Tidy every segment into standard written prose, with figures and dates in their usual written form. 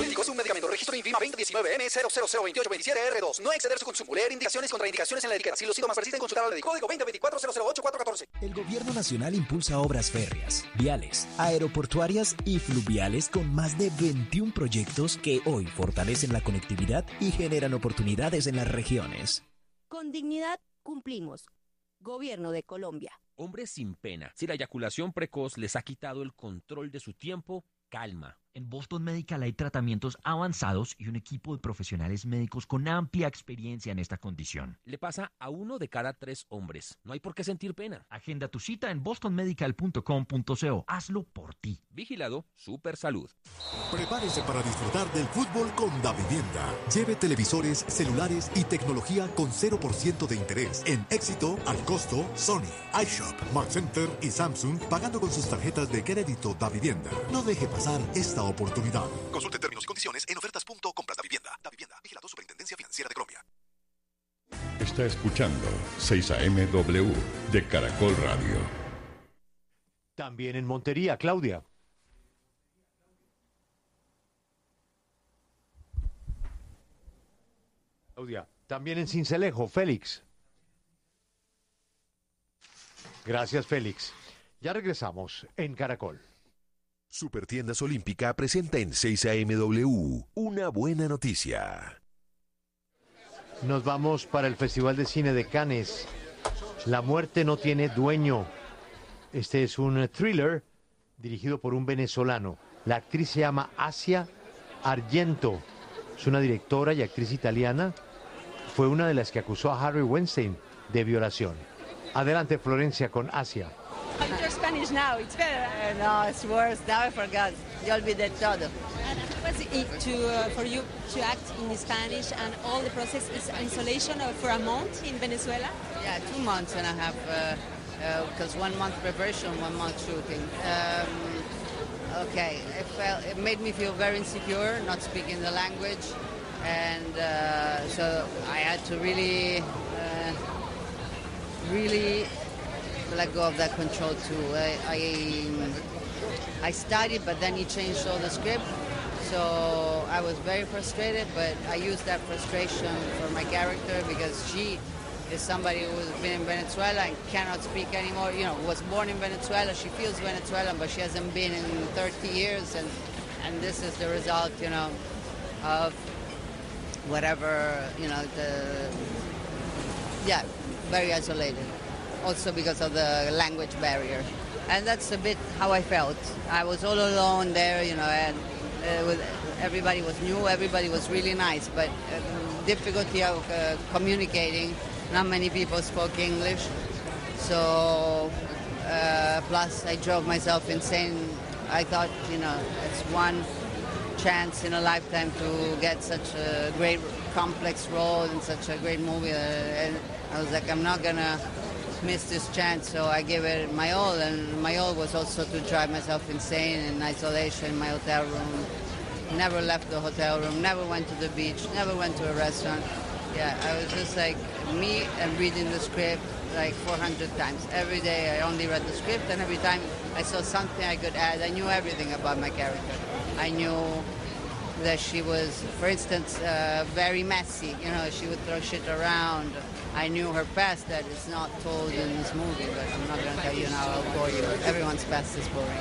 Ansiolíticos, un medicamento. Registro INVIMA 2019-M000287R2. No exceder su consumo. Leer indicaciones y contraindicaciones en la etiqueta. Si los síntomas persisten, consultar al médico. Código 2024-008-414. El gobierno nacional impulsa obras férreas, viales, aeroportuarias y fluviales con más de 21 proyectos que hoy fortalecen la conectividad y generan oportunidades en las regiones. Con dignidad cumplimos. Gobierno de Colombia. Hombres sin pena. Si la eyaculación precoz les ha quitado el control de su tiempo, calma. En Boston Medical hay tratamientos avanzados y un equipo de profesionales médicos con amplia experiencia en esta condición. Le pasa a 1 de cada 3 hombres. No hay por qué sentir pena. Agenda tu cita en bostonmedical.com.co. Hazlo por ti. Vigilado Supersalud. Prepárese para disfrutar del fútbol con Davivienda. Lleve televisores, celulares y tecnología con 0% de interés. En Éxito, al costo, Sony, iShop, Mark Center y Samsung, pagando con sus tarjetas de crédito Davivienda. No deje pasar esta oportunidad. Consulte términos y condiciones en ofertas.compras Davivienda. Davivienda, vigilado Superintendencia Financiera de Colombia. Está escuchando 6am de Caracol Radio. También en Montería, Claudia. También en Sincelejo, Félix. Gracias, Félix. Ya regresamos en Caracol. Supertiendas Olímpica presenta en 6amW una buena noticia. Nos vamos para el Festival de Cine de Cannes. La muerte no tiene dueño. Este es un thriller dirigido por un venezolano. La actriz se llama Asia Argento. Es una directora y actriz italiana. Fue una de las que acusó a Harvey Weinstein de violación. Adelante, Florencia, con Asia. You're Spanish now, it's better. No, it's worse. Now I forgot. Yo olvidé todo. Was it for you to act in Spanish, and all the process is isolation for a month in Venezuela? Yeah, 2 months and a half, because 1 month preparation, 1 month shooting. Okay, it made me feel very insecure, not speaking the language, and so I had to really let go of that control too. I studied, but then he changed all the script, so I was very frustrated, but I used that frustration for my character because she is somebody who's been in Venezuela and cannot speak anymore, you know, was born in Venezuela, she feels Venezuelan, but she hasn't been in 30 years, and this is the result, you know, of whatever, you know, very isolated. Also because of the language barrier. And that's a bit how I felt. I was all alone there, you know, and everybody was new, everybody was really nice, but difficulty of communicating. Not many people spoke English. So, plus I drove myself insane. I thought, you know, it's one chance in a lifetime to get such a great complex role in such a great movie. And I was like, I'm not gonna miss this chance, so I gave it my all, and my all was also to drive myself insane in isolation in my hotel room. Never left the hotel room, never went to the beach, never went to a restaurant. Yeah, I was just like me and reading the script like 400 times. Every day I only read the script, and every time I saw something I could add, I knew everything about my character. I knew that she was, for instance, very messy. You know, she would throw shit around. I knew her past that is not told in this movie, but I'm not going to tell you now, I'll bore you. Everyone's past is boring.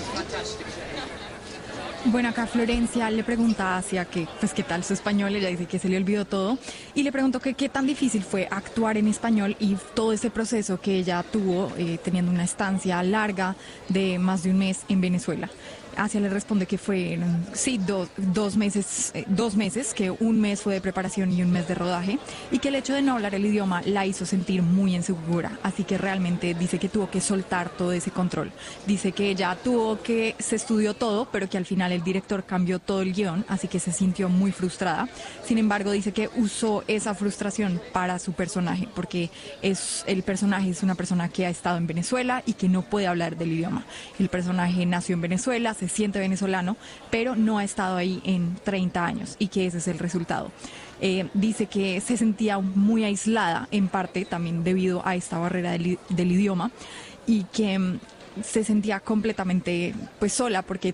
Bueno, acá Florencia le pregunta a Asia que, pues, qué tal su español, ella dice que se le olvidó todo, y le preguntó que qué tan difícil fue actuar en español y todo ese proceso que ella tuvo teniendo una estancia larga de más de un mes en Venezuela. Asia le responde que fueron, sí, dos meses, que un mes fue de preparación y un mes de rodaje, y que el hecho de no hablar el idioma la hizo sentir muy insegura, así que realmente dice que tuvo que soltar todo ese control. Dice que ella se estudió todo, pero que al final el director cambió todo el guión, así que se sintió muy frustrada. Sin embargo, dice que usó esa frustración para su personaje, porque el personaje es una persona que ha estado en Venezuela y que no puede hablar del idioma. El personaje nació en Venezuela, se siente venezolano, pero no ha estado ahí en 30 años y que ese es el resultado. Dice que se sentía muy aislada, en parte también debido a esta barrera del idioma, y que se sentía completamente, pues, sola, porque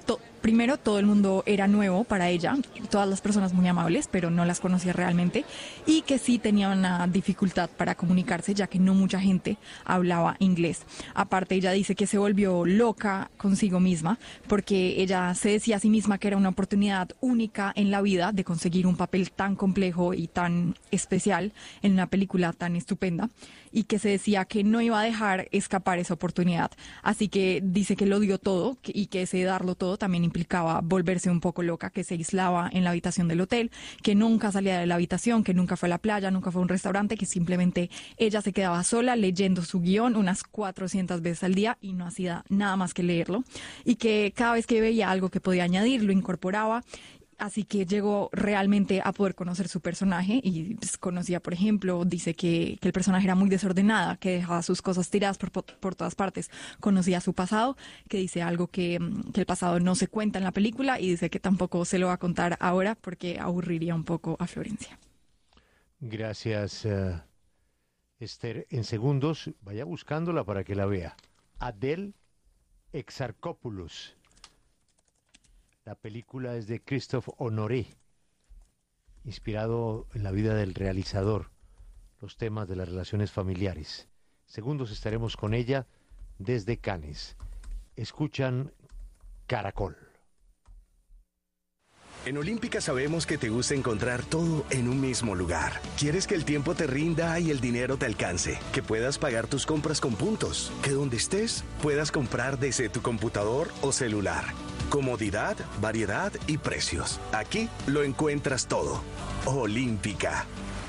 primero, todo el mundo era nuevo para ella, todas las personas muy amables, pero no las conocía realmente, y que sí tenía una dificultad para comunicarse, ya que no mucha gente hablaba inglés. Aparte, ella dice que se volvió loca consigo misma, porque ella se decía a sí misma que era una oportunidad única en la vida de conseguir un papel tan complejo y tan especial en una película tan estupenda, y que se decía que no iba a dejar escapar esa oportunidad. Así que dice que lo dio todo y que ese darlo todo también implicaba volverse un poco loca, que se aislaba en la habitación del hotel, que nunca salía de la habitación, que nunca fue a la playa, nunca fue a un restaurante, que simplemente ella se quedaba sola leyendo su guión unas 400 veces al día y no hacía nada más que leerlo, y que cada vez que veía algo que podía añadir lo incorporaba. Así que llegó realmente a poder conocer su personaje y pues, conocía, por ejemplo, dice que el personaje era muy desordenada, que dejaba sus cosas tiradas por todas partes. Conocía su pasado, que dice algo que el pasado no se cuenta en la película, y dice que tampoco se lo va a contar ahora porque aburriría un poco a Florencia. Gracias, Esther. En segundos, vaya buscándola para que la vea. Adele Exarchopoulos. La película es de Christophe Honoré, inspirado en la vida del realizador, los temas de las relaciones familiares. Segundos estaremos con ella desde Cannes. Escuchan Caracol. En Olímpica sabemos que te gusta encontrar todo en un mismo lugar. Quieres que el tiempo te rinda y el dinero te alcance, que puedas pagar tus compras con puntos, que donde estés puedas comprar desde tu computador o celular. Comodidad, variedad y precios. Aquí lo encuentras todo. Olímpica.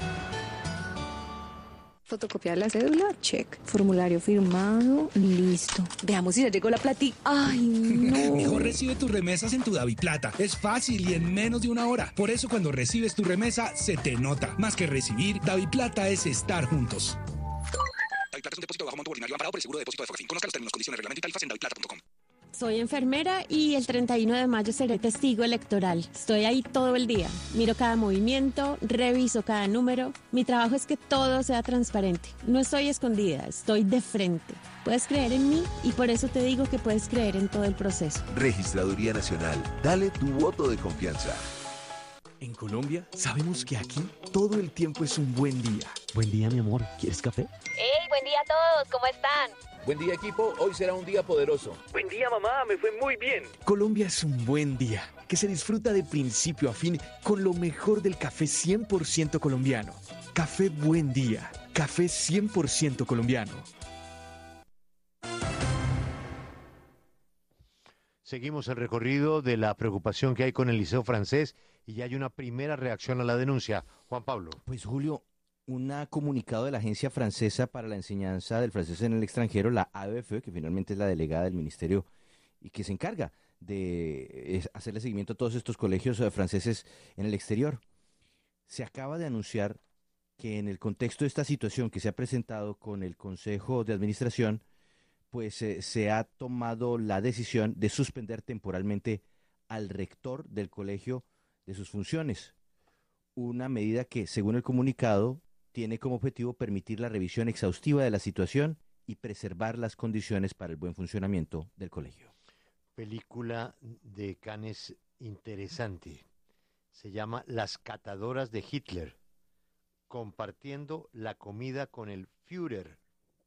Fotocopia de la cédula, check. Formulario firmado, listo. Veamos si ya llegó la platica. ¡Ay, no! Mejor recibe tus remesas en tu DaviPlata. Es fácil y en menos de una hora. Por eso cuando recibes tu remesa, se te nota. Más que recibir, DaviPlata es estar juntos. DaviPlata es un depósito de bajo monto ordinario amparado por el seguro de depósito de Fogafín. Conozca los términos, condiciones, reglamento y tarifas en daviplata.com. Soy enfermera y el 31 de mayo seré testigo electoral. Estoy ahí todo el día. Miro cada movimiento, reviso cada número. Mi trabajo es que todo sea transparente. No estoy escondida, estoy de frente. Puedes creer en mí y por eso te digo que puedes creer en todo el proceso. Registraduría Nacional. Dale tu voto de confianza. En Colombia sabemos que aquí todo el tiempo es un buen día. Buen día, mi amor. ¿Quieres café? ¡Hey! Buen día a todos. ¿Cómo están? Buen día, equipo. Hoy será un día poderoso. Buen día, mamá. Me fue muy bien. Colombia es un buen día que se disfruta de principio a fin con lo mejor del café 100% colombiano. Café Buen Día. Café 100% colombiano. Seguimos el recorrido de la preocupación que hay con el Liceo Francés y ya hay una primera reacción a la denuncia. Juan Pablo. Pues Julio, un comunicado de la Agencia Francesa para la Enseñanza del Francés en el Extranjero, la AEF, que finalmente es la delegada del Ministerio y que se encarga de hacerle seguimiento a todos estos colegios franceses en el exterior. Se acaba de anunciar que en el contexto de esta situación que se ha presentado con el Consejo de Administración, pues se ha tomado la decisión de suspender temporalmente al rector del colegio de sus funciones. Una medida que, según el comunicado, tiene como objetivo permitir la revisión exhaustiva de la situación y preservar las condiciones para el buen funcionamiento del colegio. Película de Cannes interesante. Se llama Las catadoras de Hitler, compartiendo la comida con el Führer.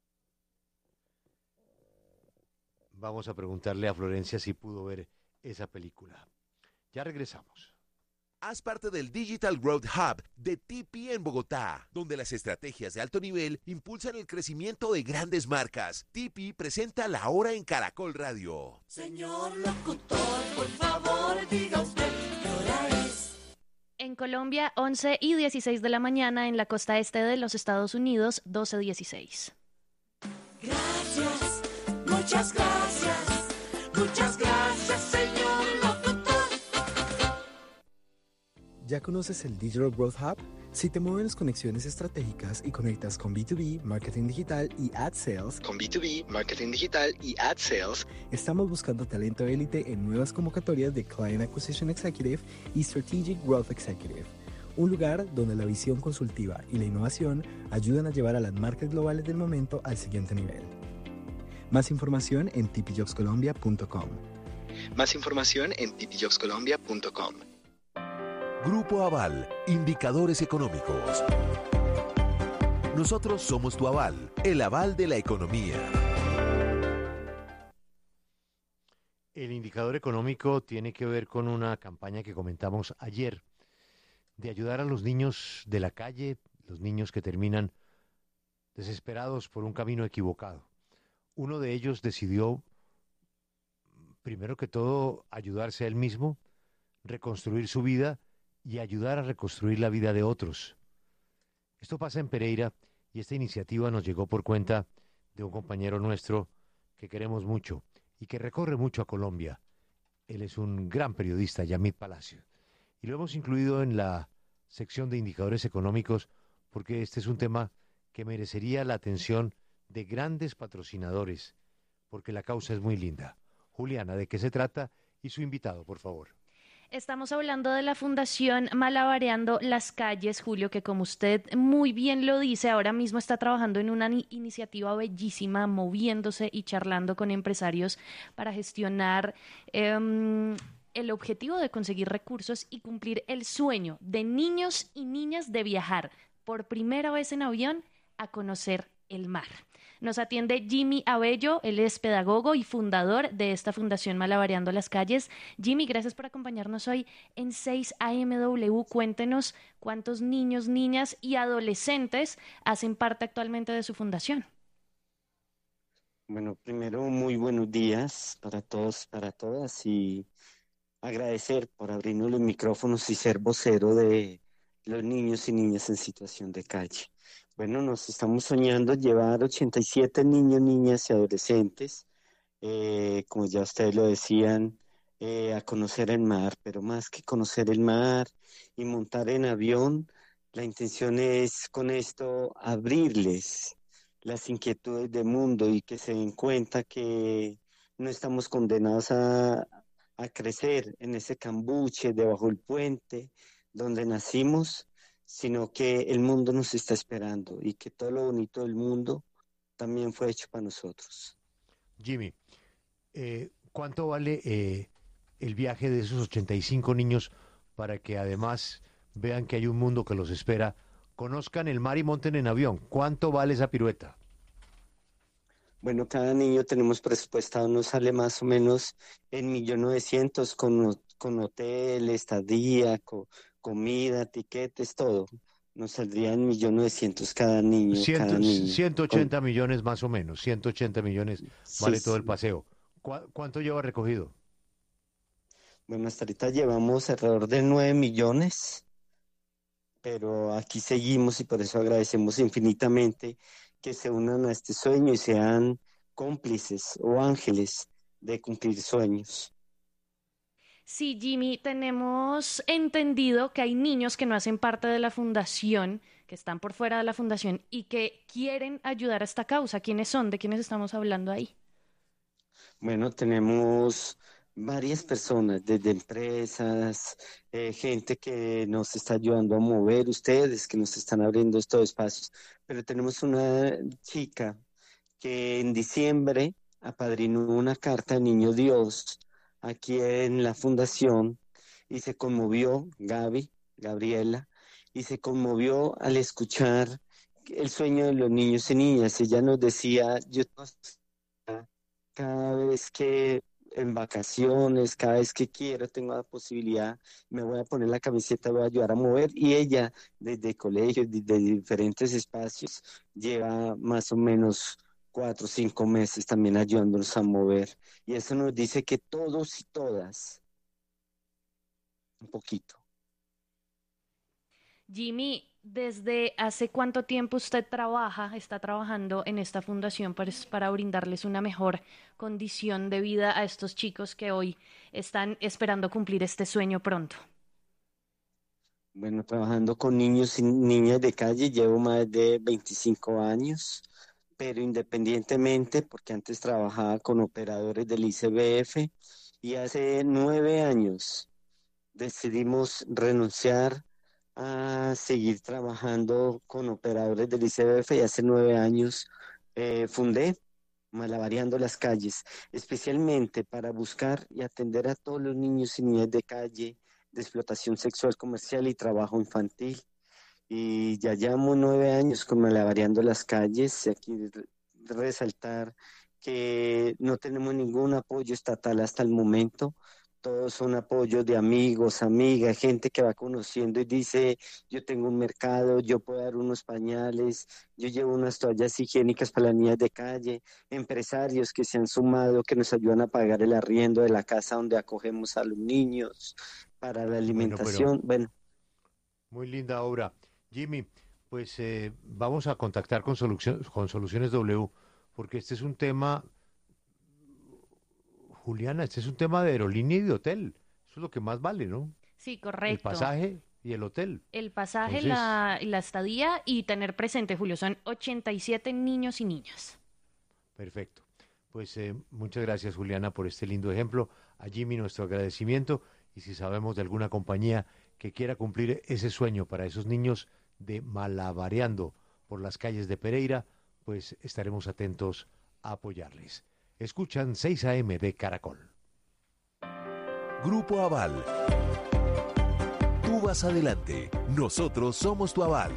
Vamos a preguntarle a Florencia si pudo ver esa película. Ya regresamos. Haz parte del Digital Growth Hub de Tipi en Bogotá, donde las estrategias de alto nivel impulsan el crecimiento de grandes marcas. Tipi presenta La Hora en Caracol Radio. Señor locutor, por favor, diga usted qué hora es. En Colombia, 11 y 16 de la mañana. En la costa este de los Estados Unidos, 12:16. Gracias, muchas gracias, señor locutor. ¿Ya conoces el Digital Growth Hub? Si te mueven las conexiones estratégicas y conectas con B2B, marketing digital y ad sales, estamos buscando talento élite en nuevas convocatorias de Client Acquisition Executive y Strategic Growth Executive. Un lugar donde la visión consultiva y la innovación ayudan a llevar a las marcas globales del momento al siguiente nivel. Más información en tpjobscolombia.com. Más información en ttjobscolombia.com. Grupo Aval, indicadores económicos. Nosotros somos tu aval, el aval de la economía. El indicador económico tiene que ver con una campaña que comentamos ayer de ayudar a los niños de la calle, los niños que terminan desesperados por un camino equivocado. Uno de ellos decidió, primero que todo, ayudarse a él mismo, reconstruir su vida y ayudar a reconstruir la vida de otros. Esto pasa en Pereira y esta iniciativa nos llegó por cuenta de un compañero nuestro que queremos mucho y que recorre mucho a Colombia. Él es un gran periodista, Yamid Palacio. Y lo hemos incluido en la sección de indicadores económicos porque este es un tema que merecería la atención de grandes patrocinadores, porque la causa es muy linda. Juliana, ¿de qué se trata? Y su invitado, por favor. Estamos hablando de la Fundación Malabareando las Calles, Julio, que como usted muy bien lo dice, ahora mismo está trabajando en una iniciativa bellísima, moviéndose y charlando con empresarios para gestionar el objetivo de conseguir recursos y cumplir el sueño de niños y niñas de viajar por primera vez en avión a conocer el mar. Nos atiende Jimmy Abello, él es pedagogo y fundador de esta Fundación Malabareando las Calles. Jimmy, gracias por acompañarnos hoy en 6 AMW. Cuéntenos cuántos niños, niñas y adolescentes hacen parte actualmente de su fundación. Bueno, primero muy buenos días para todos, para todas y agradecer por abrirnos los micrófonos y ser vocero de los niños y niñas en situación de calle. Bueno, nos estamos soñando llevar 87 niños, niñas y adolescentes, como ya ustedes lo decían, a conocer el mar, pero más que conocer el mar y montar en avión, la intención es con esto abrirles las inquietudes del mundo y que se den cuenta que no estamos condenados a crecer en ese cambuche debajo del puente donde nacimos, sino que el mundo nos está esperando y que todo lo bonito del mundo también fue hecho para nosotros. Jimmy, ¿cuánto vale el viaje de esos 85 niños para que además vean que hay un mundo que los espera, conozcan el mar y monten en avión? ¿Cuánto vale esa pirueta? Bueno, cada niño tenemos presupuestado, nos sale más o menos en 1.900.000 con hotel, estadía, comida, tiquetes, todo. Nos saldría en 1.900.000 cada niño. 180 millones más o menos, 180 millones vale todo el paseo. ¿Cuánto lleva recogido? Bueno, hasta ahorita llevamos alrededor de 9 millones, pero aquí seguimos y por eso agradecemos infinitamente que se unan a este sueño y sean cómplices o ángeles de cumplir sueños. Sí, Jimmy, tenemos entendido que hay niños que no hacen parte de la fundación, que están por fuera de la fundación y que quieren ayudar a esta causa. ¿Quiénes son? ¿De quiénes estamos hablando ahí? Bueno, tenemos varias personas, desde empresas, gente que nos está ayudando a mover, ustedes que nos están abriendo estos espacios, pero tenemos una chica que en diciembre apadrinó una carta de Niño Dios aquí en la fundación y se conmovió, Gabriela, y se conmovió al escuchar el sueño de los niños y niñas. Ella nos decía, yo cada vez que en vacaciones, cada vez que quiero, tengo la posibilidad, me voy a poner la camiseta, voy a ayudar a mover, y ella desde colegios, desde diferentes espacios, lleva más o menos 4 o 5 meses también ayudándonos a mover, y eso nos dice que todos y todas, un poquito. Jimmy, ¿desde hace cuánto tiempo usted está trabajando en esta fundación para brindarles una mejor condición de vida a estos chicos que hoy están esperando cumplir este sueño pronto? Bueno, trabajando con niños y niñas de calle llevo más de 25 años, pero independientemente, porque antes trabajaba con operadores del ICBF y hace 9 años decidimos renunciar a seguir trabajando con operadores del ICBF y hace 9 años fundé malabareando las calles, especialmente para buscar y atender a todos los niños y niñas de calle, de explotación sexual comercial y trabajo infantil. Y ya llevamos 9 años con malabareando las calles, y aquí resaltar que no tenemos ningún apoyo estatal hasta el momento. Todos son apoyos de amigos, amigas, gente que va conociendo y dice, yo tengo un mercado, yo puedo dar unos pañales, yo llevo unas toallas higiénicas para las niñas de calle, empresarios que se han sumado, que nos ayudan a pagar el arriendo de la casa donde acogemos a los niños, para la alimentación. Bueno. Muy linda obra. Jimmy, pues vamos a contactar con Soluciones W, porque este es un tema... Juliana, este es un tema de aerolínea y de hotel. Eso es lo que más vale, ¿no? Sí, correcto. El pasaje y el hotel. El pasaje, Entonces, la estadía y tener presente, Julio, son 87 niños y niñas. Perfecto. Pues muchas gracias, Juliana, por este lindo ejemplo. A Jimmy nuestro agradecimiento, y si sabemos de alguna compañía que quiera cumplir ese sueño para esos niños de malabareando por las calles de Pereira, pues estaremos atentos a apoyarles. Escuchan 6 AM de Caracol. Grupo Aval. Tú vas adelante. Nosotros somos tu aval.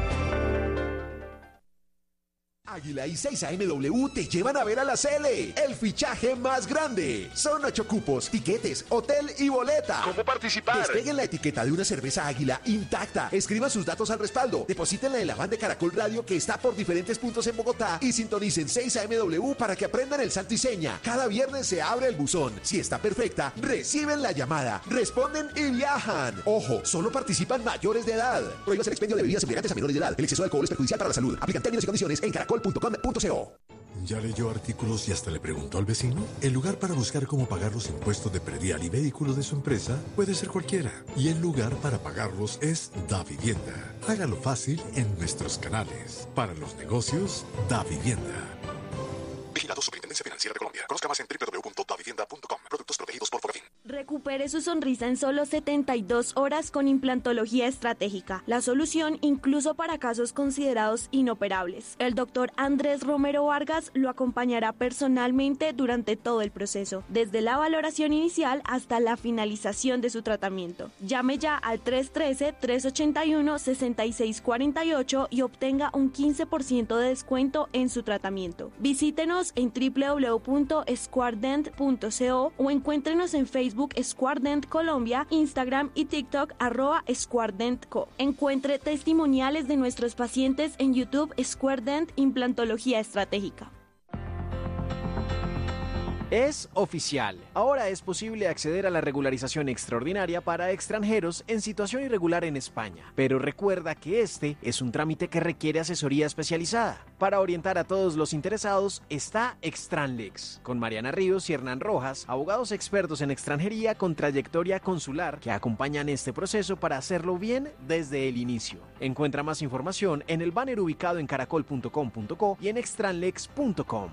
Águila y 6AMW te llevan a ver a la Cele, el fichaje más grande. Son 8 cupos, tiquetes, hotel y boleta. ¿Cómo participar? Despeguen la etiqueta de una cerveza Águila intacta. Escriban sus datos al respaldo. Deposítenla en la van de Caracol Radio que está por diferentes puntos en Bogotá. Y sintonicen 6AMW para que aprendan el santo y seña. Cada viernes se abre el buzón. Si está perfecta, reciben la llamada, responden y viajan. Ojo, solo participan mayores de edad. Prohíbas el expendio de bebidas embriagantes a menores de edad. El exceso de alcohol es perjudicial para la salud. Aplican términos y condiciones en caracol.com.co. ¿Ya leyó artículos y hasta le preguntó al vecino? El lugar para buscar cómo pagar los impuestos de predial y vehículos de su empresa puede ser cualquiera. Y el lugar para pagarlos es DaVivienda. Hágalo fácil en nuestros canales. Para los negocios, DaVivienda. Vigilado Superintendencia Financiera de Colombia. Conozca más en www.davivienda.com. Productos protegidos por Fogafín. Recupere su sonrisa en solo 72 horas con implantología estratégica. La solución incluso para casos considerados inoperables. El doctor Andrés Romero Vargas lo acompañará personalmente durante todo el proceso, desde la valoración inicial hasta la finalización de su tratamiento. Llame ya al 313-381-6648 y obtenga un 15% de descuento en su tratamiento. Visítenos en www.squardent.co o encuéntrenos en Facebook Squardent Colombia, Instagram y TikTok @SquardentCo. Encuentre testimoniales de nuestros pacientes en YouTube Squardent Implantología Estratégica. Es oficial. Ahora es posible acceder a la regularización extraordinaria para extranjeros en situación irregular en España. Pero recuerda que este es un trámite que requiere asesoría especializada. Para orientar a todos los interesados está Extranlex, con Mariana Ríos y Hernán Rojas, abogados expertos en extranjería con trayectoria consular que acompañan este proceso para hacerlo bien desde el inicio. Encuentra más información en el banner ubicado en caracol.com.co y en extranlex.com.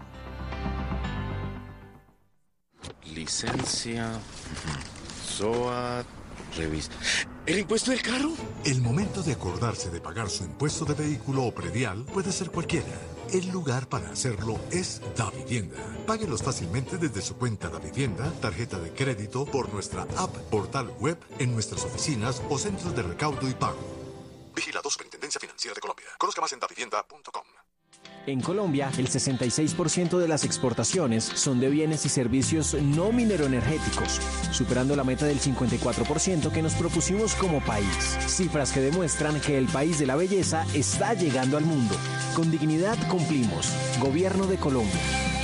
Licencia, SOAT, revista. ¿El impuesto del carro? El momento de acordarse de pagar su impuesto de vehículo o predial puede ser cualquiera. El lugar para hacerlo es DaVivienda. Páguelos fácilmente desde su cuenta DaVivienda, tarjeta de crédito, por nuestra app, portal web, en nuestras oficinas o centros de recaudo y pago. Vigilado Superintendencia Financiera de Colombia. Conozca más en davivienda.com. En Colombia, el 66% de las exportaciones son de bienes y servicios no mineroenergéticos, superando la meta del 54% que nos propusimos como país. Cifras que demuestran que el país de la belleza está llegando al mundo. Con dignidad cumplimos. Gobierno de Colombia.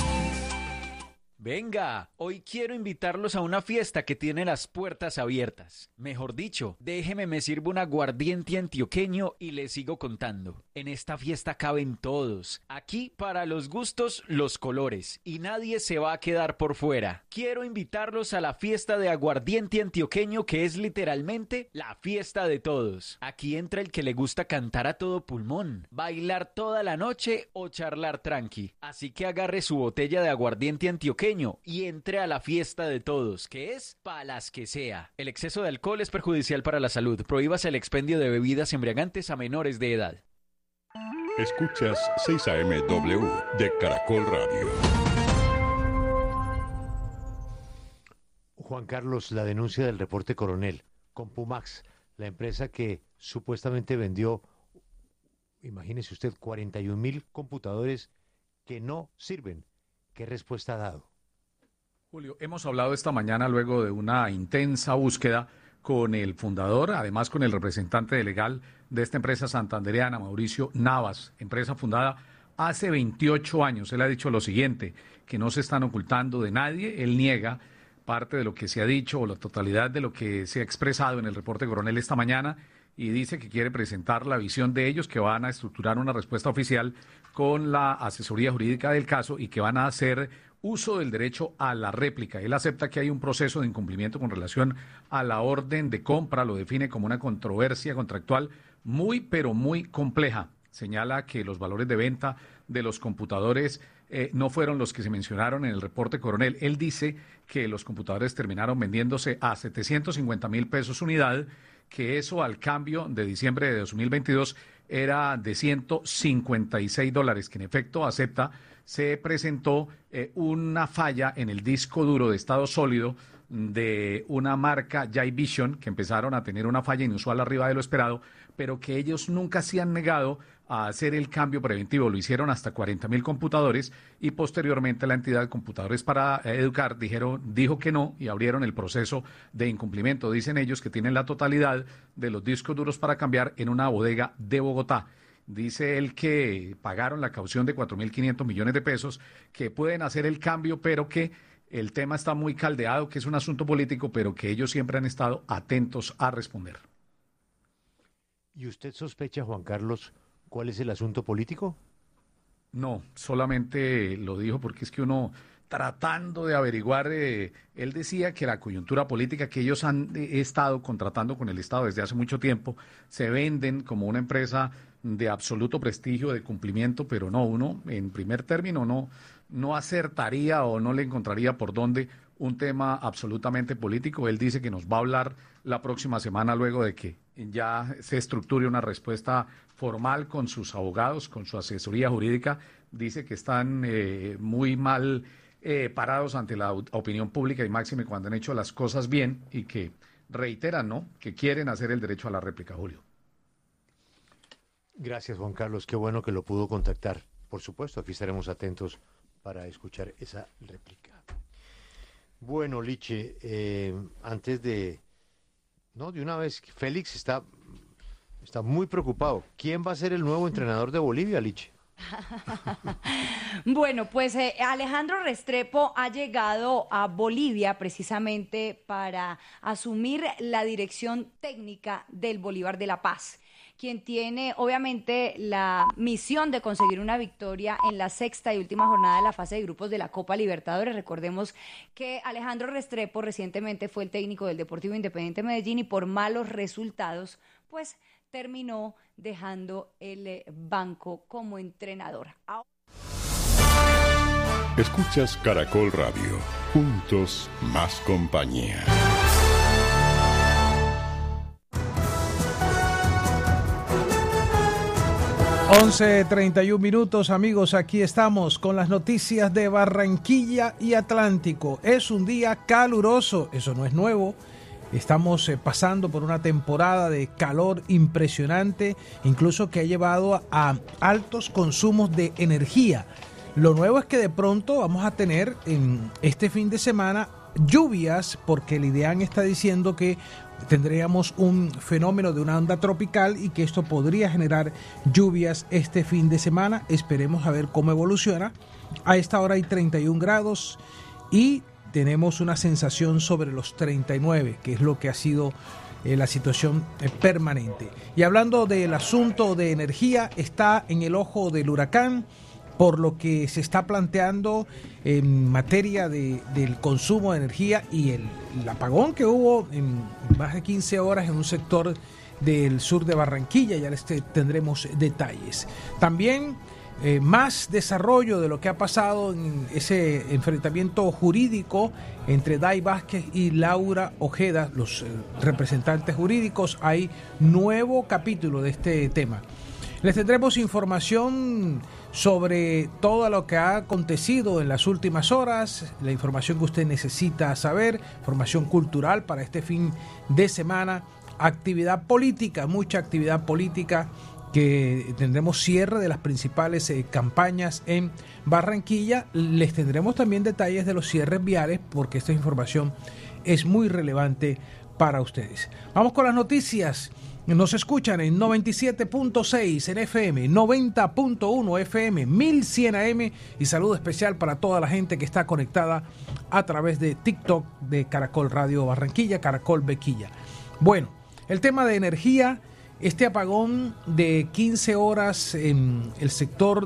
Venga, hoy quiero invitarlos a una fiesta que tiene las puertas abiertas. Mejor dicho, déjeme me sirvo un aguardiente antioqueño y les sigo contando. En esta fiesta caben todos. Aquí, para los gustos, los colores. Y nadie se va a quedar por fuera. Quiero invitarlos a la fiesta de aguardiente antioqueño, que es literalmente la fiesta de todos. Aquí entra el que le gusta cantar a todo pulmón, bailar toda la noche o charlar tranqui. Así que agarre su botella de aguardiente antioqueño y entre a la fiesta de todos, que es pa' las que sea. El exceso de alcohol es perjudicial para la salud. Prohíbase el expendio de bebidas embriagantes a menores de edad. Escuchas 6AMW de Caracol Radio. Juan Carlos, la denuncia del reporte Coronel con Pumax, la empresa que supuestamente vendió, imagínese usted, 41.000 computadores que no sirven. ¿Qué respuesta ha dado? Julio, hemos hablado esta mañana luego de una intensa búsqueda con el fundador, además con el representante legal de esta empresa santandereana, Mauricio Navas, empresa fundada hace 28 años. Él ha dicho lo siguiente, que no se están ocultando de nadie. Él niega parte de lo que se ha dicho o la totalidad de lo que se ha expresado en el reporte Coronel esta mañana y dice que quiere presentar la visión de ellos, que van a estructurar una respuesta oficial con la asesoría jurídica del caso y que van a hacer uso del derecho a la réplica. Él acepta que hay un proceso de incumplimiento con relación a la orden de compra, lo define como una controversia contractual muy, pero muy compleja. Señala que los valores de venta de los computadores no fueron los que se mencionaron en el reporte Coronel. Él dice que los computadores terminaron vendiéndose a 750.000 pesos unidad, que eso al cambio de diciembre de 2022 era de $156, que en efecto acepta. Se presentó una falla en el disco duro de estado sólido de una marca Jaivision, que empezaron a tener una falla inusual arriba de lo esperado, pero que ellos nunca se han negado a hacer el cambio preventivo. Lo hicieron hasta 40.000 computadores y posteriormente la entidad Computadores para Educar dijo que no y abrieron el proceso de incumplimiento. Dicen ellos que tienen la totalidad de los discos duros para cambiar en una bodega de Bogotá. Dice él que pagaron la caución de 4.500 millones de pesos, que pueden hacer el cambio, pero que el tema está muy caldeado, que es un asunto político, pero que ellos siempre han estado atentos a responder. ¿Y usted sospecha, Juan Carlos, cuál es el asunto político? No, solamente lo dijo porque es que uno, tratando de averiguar, él decía que la coyuntura política, que ellos han estado contratando con el Estado desde hace mucho tiempo, se venden como una empresa de absoluto prestigio, de cumplimiento, pero no, uno en primer término no acertaría o no le encontraría por dónde un tema absolutamente político. Él dice que nos va a hablar la próxima semana luego de que ya se estructure una respuesta formal con sus abogados, con su asesoría jurídica. Dice que están muy mal parados ante la opinión pública y máxime cuando han hecho las cosas bien y que reiteran, ¿no?, que quieren hacer el derecho a la réplica, Julio. Gracias, Juan Carlos. Qué bueno que lo pudo contactar. Por supuesto, aquí estaremos atentos para escuchar esa réplica. Bueno, Liche, antes de una vez, Félix está muy preocupado. ¿Quién va a ser el nuevo entrenador de Bolivia, Liche? Bueno, pues Alejandro Restrepo ha llegado a Bolivia precisamente para asumir la dirección técnica del Bolívar de La Paz, quien tiene obviamente la misión de conseguir una victoria en la sexta y última jornada de la fase de grupos de la Copa Libertadores. Recordemos que Alejandro Restrepo recientemente fue el técnico del Deportivo Independiente Medellín y por malos resultados, pues terminó dejando el banco como entrenador. Escuchas Caracol Radio, juntos más compañía. 11:31, amigos, aquí estamos con las noticias de Barranquilla y Atlántico. Es un día caluroso, eso no es nuevo. Estamos pasando por una temporada de calor impresionante, incluso que ha llevado a altos consumos de energía. Lo nuevo es que de pronto vamos a tener en este fin de semana lluvias, porque el IDEAN está diciendo que tendríamos un fenómeno de una onda tropical y que esto podría generar lluvias este fin de semana. Esperemos a ver cómo evoluciona. A esta hora hay 31 grados y tenemos una sensación sobre los 39, que es lo que ha sido la situación permanente. Y hablando del asunto de energía, está en el ojo del huracán por lo que se está planteando en materia del consumo de energía y el apagón que hubo en más de 15 horas en un sector del sur de Barranquilla. Ya les tendremos detalles. También más desarrollo de lo que ha pasado en ese enfrentamiento jurídico entre Day Vázquez y Laura Ojeda, los representantes jurídicos. Hay nuevo capítulo de este tema. Les tendremos información sobre todo lo que ha acontecido en las últimas horas, la información que usted necesita saber, información cultural para este fin de semana, actividad política, mucha actividad política, que tendremos cierre de las principales campañas en Barranquilla. Les tendremos también detalles de los cierres viales, porque esta información es muy relevante para ustedes. Vamos con las noticias. Nos escuchan en 97.6 en FM, 90.1 FM, 1100 AM, y saludo especial para toda la gente que está conectada a través de TikTok de Caracol Radio Barranquilla, Caracol Bequilla. Bueno, el tema de energía, este apagón de 15 horas en el sector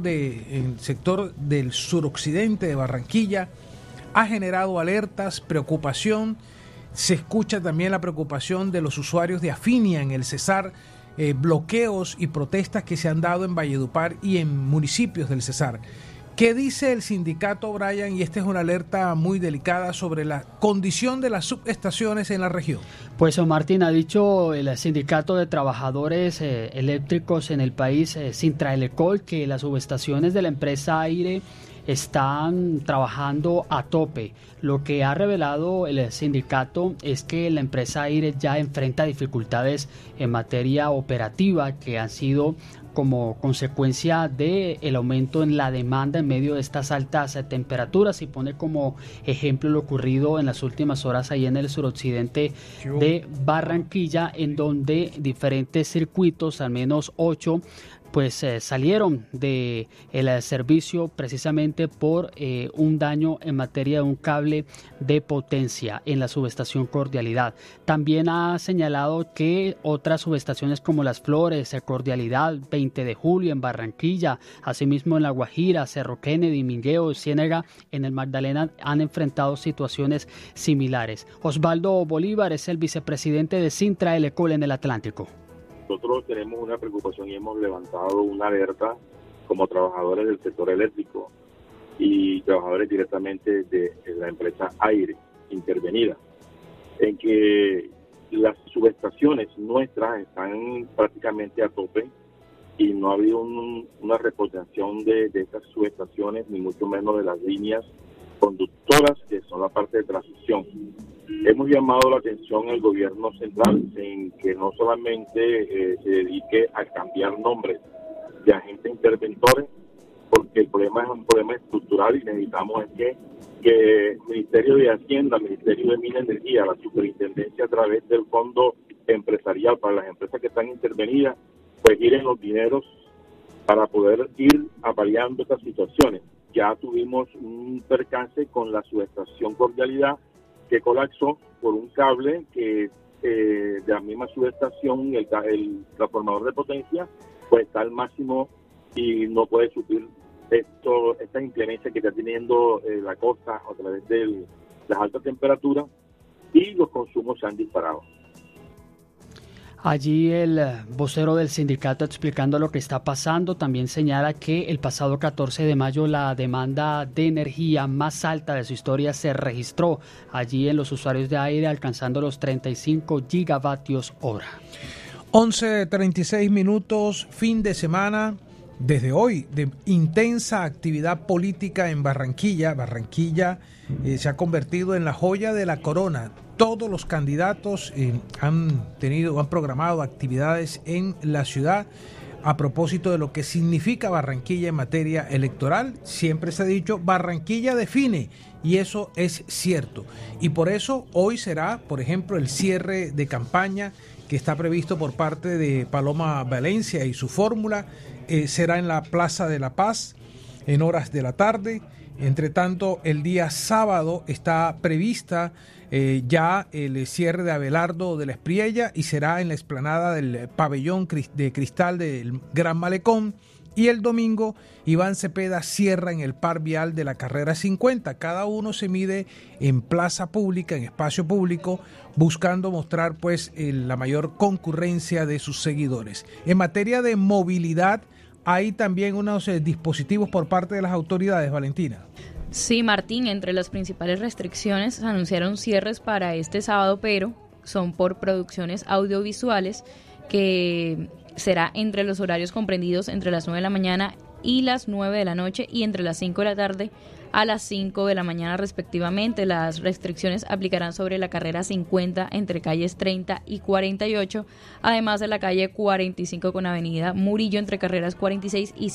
del suroccidente de Barranquilla ha generado alertas, preocupación. Se escucha también la preocupación de los usuarios de Afinia en el Cesar, bloqueos y protestas que se han dado en Valledupar y en municipios del Cesar. ¿Qué dice el sindicato, Brian? Y esta es una alerta muy delicada sobre la condición de las subestaciones en la región. Pues Martín, ha dicho el sindicato de trabajadores eléctricos en el país, Sintraelecol, que las subestaciones de la empresa Aire están trabajando a tope. Lo que ha revelado el sindicato es que la empresa Aire ya enfrenta dificultades en materia operativa que han sido como consecuencia del aumento en la demanda en medio de estas altas temperaturas, y pone como ejemplo lo ocurrido en las últimas horas ahí en el suroccidente de Barranquilla, en donde diferentes circuitos, al menos 8, pues salieron de el servicio precisamente por un daño en materia de un cable de potencia en la subestación Cordialidad. También ha señalado que otras subestaciones como Las Flores, Cordialidad, 20 de Julio en Barranquilla, asimismo en La Guajira, Cerro Kennedy, Mingueo, Ciénega en el Magdalena han enfrentado situaciones similares. Osvaldo Bolívar es el vicepresidente de Sintraelecol en el Atlántico. Nosotros tenemos una preocupación y hemos levantado una alerta como trabajadores del sector eléctrico y trabajadores directamente de la empresa Aire intervenida, en que las subestaciones nuestras están prácticamente a tope y no ha habido una reposición de estas subestaciones, ni mucho menos de las líneas conductoras que son la parte de transición. Hemos llamado la atención al gobierno central en que no solamente se dedique a cambiar nombres de agentes interventores, porque el problema es un problema estructural y necesitamos que el Ministerio de Hacienda, el Ministerio de Minas y Energía, la Superintendencia a través del Fondo Empresarial para las empresas que están intervenidas, pues giren los dineros para poder ir apaleando estas situaciones. Ya tuvimos un percance con la subestación Cordialidad, que colapsó por un cable que de la misma subestación, el transformador de potencia, pues está al máximo y no puede suplir esta inclemencia que está teniendo la costa a través de las altas temperaturas, y los consumos se han disparado. Allí el vocero del sindicato, explicando lo que está pasando, también señala que el pasado 14 de mayo la demanda de energía más alta de su historia se registró allí en los usuarios de Aire, alcanzando los 35 gigavatios hora. 11:36 minutos, fin de semana. Desde hoy, de intensa actividad política en Barranquilla. Barranquilla se ha convertido en la joya de la corona. Todos los candidatos han programado actividades en la ciudad a propósito de lo que significa Barranquilla en materia electoral. Siempre se ha dicho, Barranquilla define, y eso es cierto. Y por eso hoy será, por ejemplo, el cierre de campaña que está previsto por parte de Paloma Valencia y su fórmula. Será en la Plaza de la Paz en horas de la tarde. Entre tanto, el día sábado está prevista ya el cierre de Abelardo de la Espriella, y será en la explanada del pabellón de cristal del Gran Malecón. Y el domingo, Iván Cepeda cierra en el par vial de la carrera 50. Cada uno se mide en plaza pública, en espacio público, buscando mostrar pues la mayor concurrencia de sus seguidores. En materia de movilidad, hay también unos dispositivos por parte de las autoridades, Valentina. Sí, Martín, entre las principales restricciones se anunciaron cierres para este sábado, pero son por producciones audiovisuales, que será entre los horarios comprendidos entre las 9 de la mañana y las 9 de la noche y entre las 5 de la tarde a las 5 de la mañana respectivamente. Las restricciones aplicarán sobre la carrera 50 entre calles 30 y 48, además de la calle 45 con avenida Murillo entre carreras 46 y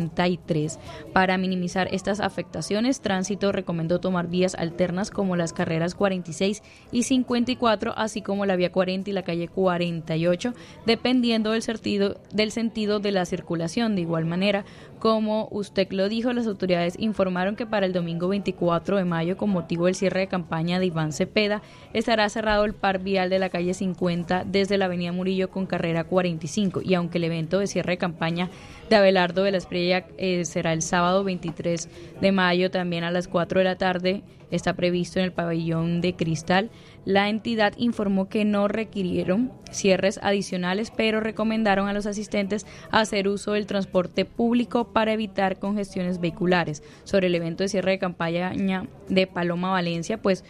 53. Para minimizar estas afectaciones, Tránsito recomendó tomar vías alternas como las carreras 46 y 54, así como la vía 40 y la calle 48, dependiendo del sentido de la circulación. De igual manera, como usted lo dijo, las autoridades informaron que para el domingo 24 de mayo, con motivo del cierre de campaña de Iván Cepeda, estará cerrado el par vial de la calle 50 desde la avenida Murillo con carrera 45, y aunque el evento de cierre de campaña de Abelardo de la Espriella será el sábado 23 de mayo también a las 4 de la tarde, está previsto en el pabellón de Cristal. La entidad informó que no requirieron cierres adicionales, pero recomendaron a los asistentes hacer uso del transporte público para evitar congestiones vehiculares. Sobre el evento de cierre de campaña de Paloma Valencia, pues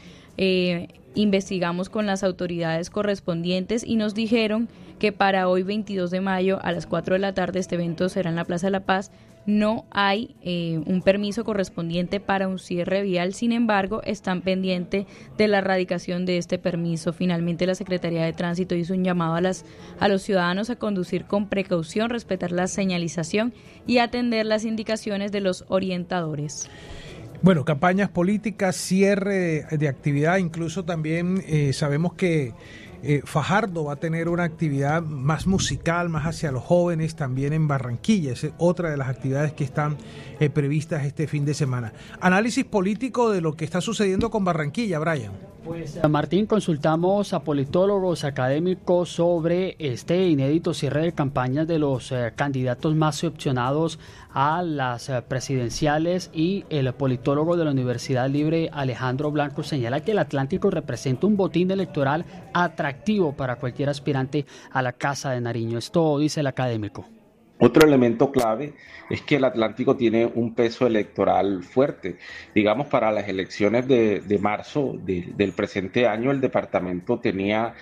investigamos con las autoridades correspondientes y nos dijeron que para hoy 22 de mayo a las 4 de la tarde este evento será en la Plaza de la Paz. No hay un permiso correspondiente para un cierre vial, sin embargo, están pendientes de la radicación de este permiso. Finalmente, la Secretaría de Tránsito hizo un llamado a los ciudadanos a conducir con precaución, respetar la señalización y atender las indicaciones de los orientadores. Bueno, campañas políticas, cierre de actividad, incluso también sabemos que Fajardo va a tener una actividad más musical, más hacia los jóvenes, también en Barranquilla. Es otra de las actividades que están previstas este fin de semana. Análisis político de lo que está sucediendo con Barranquilla, Brian. Pues, Martín, consultamos a politólogos académicos sobre este inédito cierre de campañas de los candidatos más opcionados a las presidenciales, y el politólogo de la Universidad Libre, Alejandro Blanco, señala que el Atlántico representa un botín electoral atractivo para cualquier aspirante a la Casa de Nariño. Esto dice el académico. Otro elemento clave es que el Atlántico tiene un peso electoral fuerte. Digamos, para las elecciones de marzo del presente año, el departamento tenía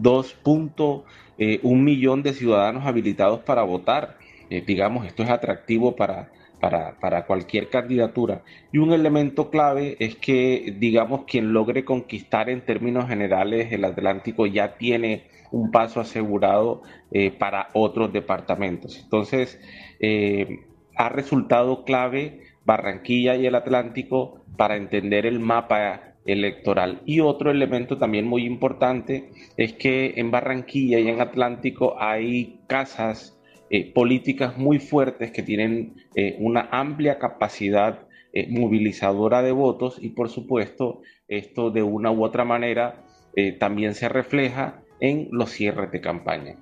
2.1 millón de ciudadanos habilitados para votar. Digamos, esto es atractivo para cualquier candidatura. Y un elemento clave es que, digamos, quien logre conquistar en términos generales el Atlántico ya tiene un paso asegurado para otros departamentos. Entonces, ha resultado clave Barranquilla y el Atlántico para entender el mapa electoral. Y otro elemento también muy importante es que en Barranquilla y en Atlántico hay casas políticas muy fuertes que tienen una amplia capacidad movilizadora de votos, y por supuesto esto de una u otra manera también se refleja en los cierres de campaña.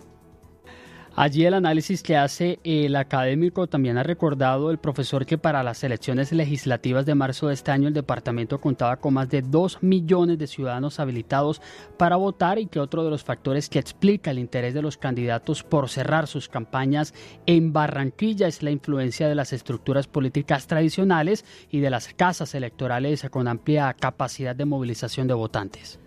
Allí el análisis que hace el académico también ha recordado el profesor que para las elecciones legislativas de marzo de este año el departamento contaba con más de 2 millones de ciudadanos habilitados para votar, y que otro de los factores que explica el interés de los candidatos por cerrar sus campañas en Barranquilla es la influencia de las estructuras políticas tradicionales y de las casas electorales con amplia capacidad de movilización de votantes.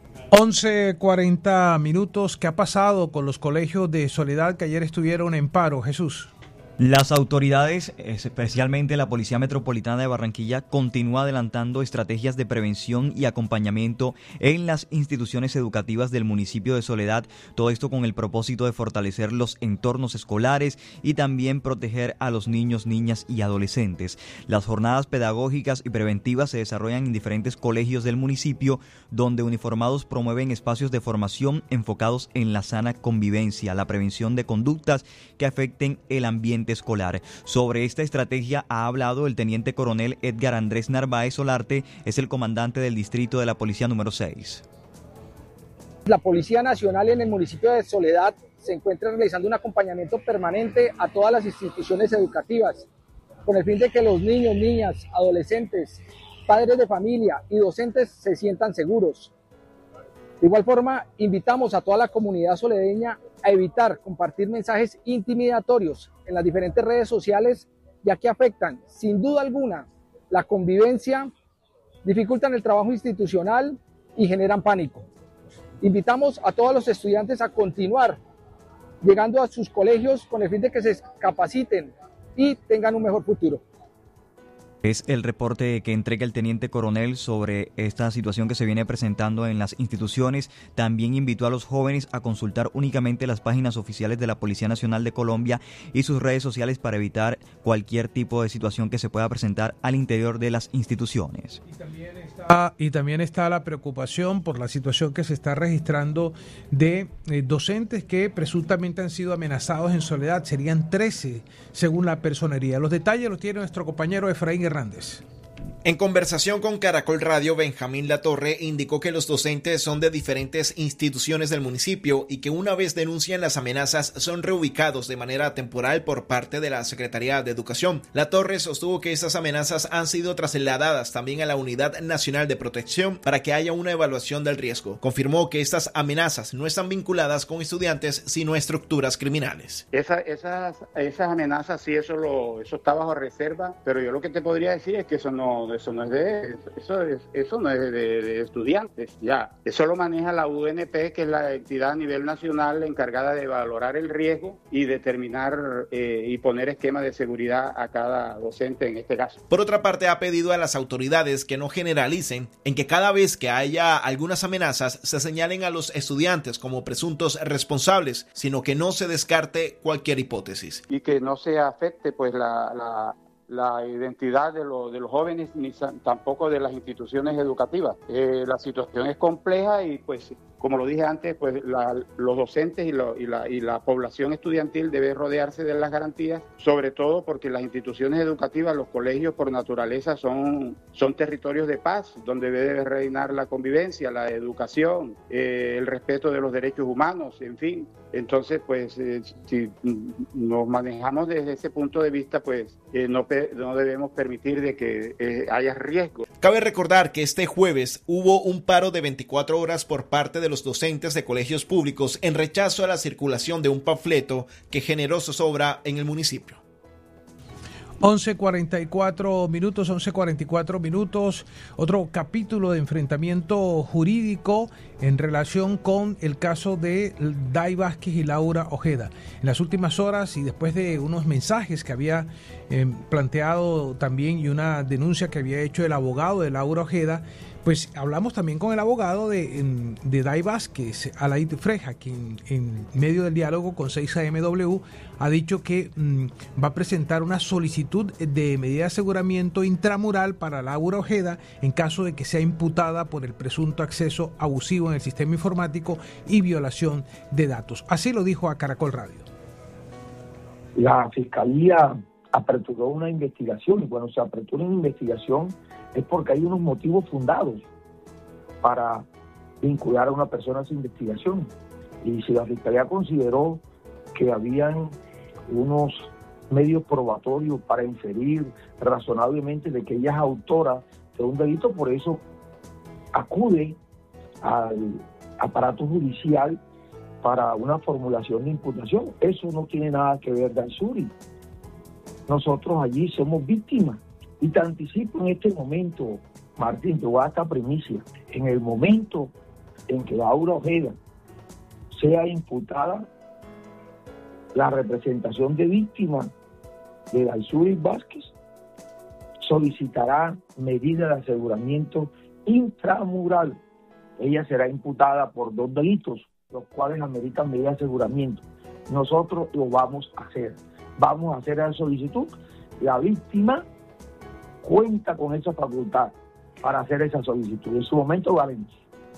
11:40 minutos. ¿Qué ha pasado con los colegios de Soledad que ayer estuvieron en paro, Jesús? Las autoridades, especialmente la Policía Metropolitana de Barranquilla, continúa adelantando estrategias de prevención y acompañamiento en las instituciones educativas del municipio de Soledad, todo esto con el propósito de fortalecer los entornos escolares y también proteger a los niños, niñas y adolescentes. Las jornadas pedagógicas y preventivas se desarrollan en diferentes colegios del municipio, donde uniformados promueven espacios de formación enfocados en la sana convivencia, la prevención de conductas que afecten el ambiente escolar. Sobre esta estrategia ha hablado el teniente coronel Edgar Andrés Narváez Solarte, es el comandante del distrito de la Policía número 6. La Policía Nacional en el municipio de Soledad se encuentra realizando un acompañamiento permanente a todas las instituciones educativas, con el fin de que los niños, niñas, adolescentes, padres de familia y docentes se sientan seguros. De igual forma, invitamos a toda la comunidad soledeña a evitar compartir mensajes intimidatorios en las diferentes redes sociales, ya que afectan, sin duda alguna, la convivencia, dificultan el trabajo institucional y generan pánico. Invitamos a todos los estudiantes a continuar llegando a sus colegios con el fin de que se capaciten y tengan un mejor futuro. Es el reporte que entrega el teniente coronel sobre esta situación que se viene presentando en las instituciones. También invitó a los jóvenes a consultar únicamente las páginas oficiales de la Policía Nacional de Colombia y sus redes sociales para evitar cualquier tipo de situación que se pueda presentar al interior de las instituciones. Y también está la preocupación por la situación que se está registrando de docentes que presuntamente han sido amenazados en Soledad. Serían 13 según la personería. Los detalles los tiene nuestro compañero Efraín Hernández. En conversación con Caracol Radio, Benjamín Latorre indicó que los docentes son de diferentes instituciones del municipio y que una vez denuncian las amenazas son reubicados de manera temporal por parte de la Secretaría de Educación. Latorre sostuvo que estas amenazas han sido trasladadas también a la Unidad Nacional de Protección para que haya una evaluación del riesgo. Confirmó que estas amenazas no están vinculadas con estudiantes, sino a estructuras criminales. Esas amenazas, sí, eso está bajo reserva, pero yo lo que te podría decir es que eso no es de estudiantes, ya. Eso lo maneja la UNP, que es la entidad a nivel nacional encargada de valorar el riesgo y determinar y poner esquemas de seguridad a cada docente en este caso. Por otra parte, ha pedido a las autoridades que no generalicen en que cada vez que haya algunas amenazas se señalen a los estudiantes como presuntos responsables, sino que no se descarte cualquier hipótesis. Y que no se afecte pues la identidad de los jóvenes ni tampoco de las instituciones educativas. La situación es compleja y pues como lo dije antes, pues los docentes y la población estudiantil debe rodearse de las garantías, sobre todo porque las instituciones educativas, los colegios por naturaleza son territorios de paz, donde debe reinar la convivencia, la educación, el respeto de los derechos humanos, en fin. Entonces, pues, si nos manejamos desde ese punto de vista, pues, no debemos permitir de que haya riesgo. Cabe recordar que este jueves hubo un paro de 24 horas por parte de los docentes de colegios públicos en rechazo a la circulación de un panfleto que generó zozobra en el municipio. 11:44 minutos, otro capítulo de enfrentamiento jurídico en relación con el caso de Day Vázquez y Laura Ojeda. En las últimas horas y después de unos mensajes que había planteado también y una denuncia que había hecho el abogado de Laura Ojeda, pues hablamos también con el abogado de Day Vázquez, Alaid Freja, quien en medio del diálogo con 6AMW ha dicho que va a presentar una solicitud de medida de aseguramiento intramural para Laura Ojeda en caso de que sea imputada por el presunto acceso abusivo en el sistema informático y violación de datos. Así lo dijo a Caracol Radio. La Fiscalía aperturó una investigación y cuando se apertura una investigación es porque hay unos motivos fundados para vincular a una persona a esa investigación. Y si la Fiscalía consideró que habían unos medios probatorios para inferir razonablemente de que ella es autora de un delito, por eso acude al aparato judicial para una formulación de imputación. Eso no tiene nada que ver, Daisuri. Nosotros allí somos víctimas. Y te anticipo en este momento, Martín, te voy a dar esta primicia. En el momento en que Laura Ojeda sea imputada, la representación de víctima de Daisuri Vázquez solicitará medida de aseguramiento intramural. Ella será imputada por 2 delitos, los cuales ameritan medida de aseguramiento. Nosotros lo vamos a hacer. Vamos a hacer la solicitud. La víctima cuenta con esa facultad para hacer esa solicitud. En su momento lo haremos.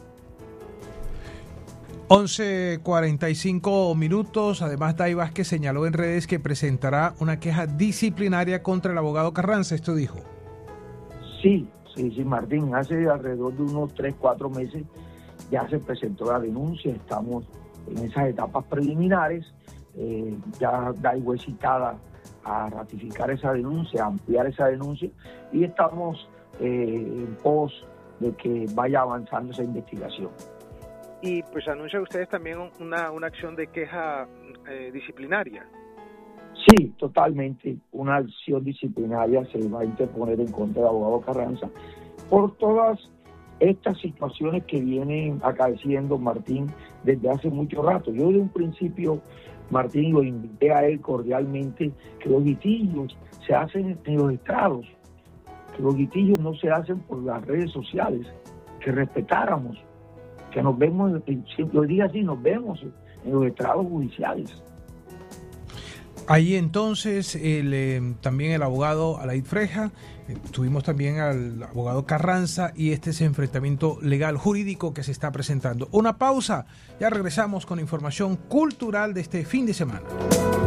11:45 minutos. Además, Day Vázquez señaló en redes que presentará una queja disciplinaria contra el abogado Carranza. Esto dijo. Sí, Martín. Hace alrededor de unos 3-4 meses ya se presentó la denuncia. Estamos en esas etapas preliminares. Ya Day fue citada a ratificar esa denuncia, a ampliar esa denuncia, y estamos en pos de que vaya avanzando esa investigación. Y pues anuncian ustedes también una acción de queja disciplinaria. Sí, totalmente. Una acción disciplinaria se va a interponer en contra del abogado Carranza por todas estas situaciones que vienen acaeciendo, Martín, desde hace mucho rato. Yo desde un principio Martín, lo invité a él cordialmente, que los litigios se hacen en los estrados, que los litigios no se hacen por las redes sociales, que respetáramos, que nos vemos, lo diga así, nos vemos en los estrados judiciales. Ahí entonces también el abogado Alaid Freja, tuvimos también al abogado Carranza y este es el enfrentamiento legal jurídico que se está presentando. Una pausa, ya regresamos con información cultural de este fin de semana.